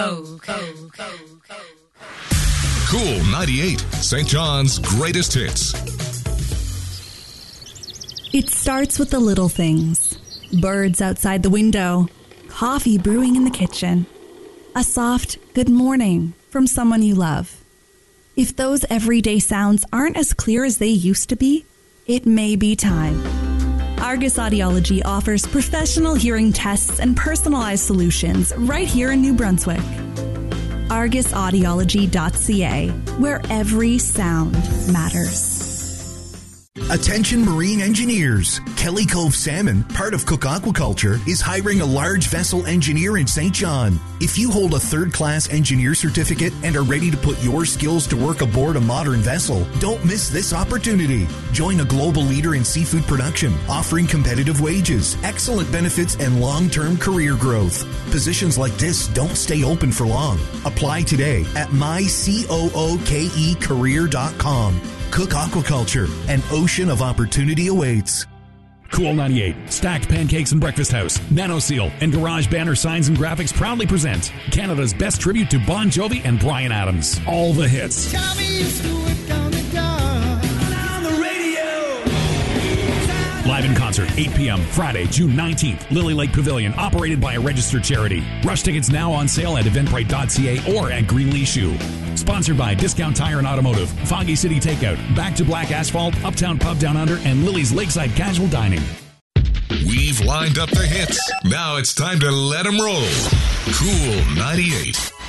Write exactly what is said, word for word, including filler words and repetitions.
Cool ninety-eight, Saint John's greatest hits. It starts with the little things. Birds outside the window. Coffee brewing in the kitchen. A soft good morning from someone you love. If those everyday sounds aren't as clear as they used to be, it may be time. Argus Audiology offers professional hearing tests and personalized solutions right here in New Brunswick. argus audiology dot c a, where every sound matters. Attention marine engineers. Kelly Cove Salmon, part of Cook Aquaculture, is hiring a large vessel engineer in Saint John. If you hold a third-class engineer certificate and are ready to put your skills to work aboard a modern vessel, don't miss this opportunity. Join a global leader in seafood production, offering competitive wages, excellent benefits, and long-term career growth. Positions like this don't stay open for long. Apply today at my cooke career dot com. Cook Aquaculture, an ocean of opportunity awaits. Cool ninety-eight, Stacked Pancakes and Breakfast House, Nano Seal, and Garage Banner Signs and Graphics proudly present Canada's best tribute to Bon Jovi and Bryan Adams. All the hits. Live in concert, eight p.m. Friday, June nineteenth, Lily Lake Pavilion, operated by a registered charity. Rush tickets now on sale at eventbrite dot c a or at Greenlee Shoe. Sponsored by Discount Tire and Automotive, Foggy City Takeout, Back to Black Asphalt, Uptown Pub Down Under, and Lily's Lakeside Casual Dining. We've lined up the hits. Now it's time to let them roll. Cool ninety-eight.